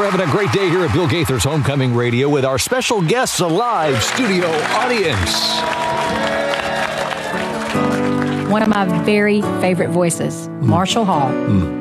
We're having a great day here at Bill Gaither's Homecoming Radio with our special guests, a live studio audience. One of my very favorite voices, Marshall Hall.